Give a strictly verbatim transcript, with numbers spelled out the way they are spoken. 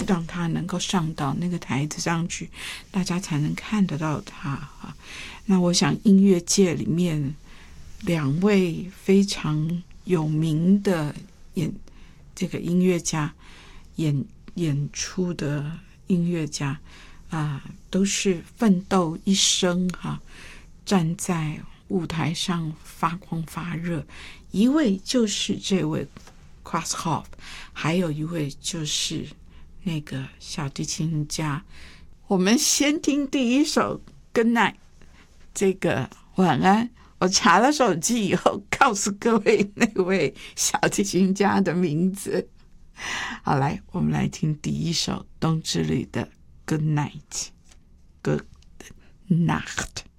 让他能够上到那个台子上去，大家才能看得到他啊。那我想音乐界里面两位非常有名的演这个音乐家演演出的音乐家啊、呃，都是奋斗一生哈、啊，站在舞台上发光发热。一位就是这位 Krauskopf， 还有一位就是那个小提琴家。我们先听第一首 Good Night， 这个晚安。我查了手机以后告诉各位那位小提琴家的名字。好，来我们来听第一首冬之旅的 Good Night， Good Nacht。